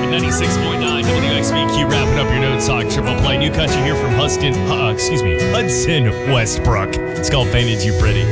96.9 WXVQ, wrapping up your notes talk triple play. New country here from Hudson Westbrook. It's called Painted You Pretty.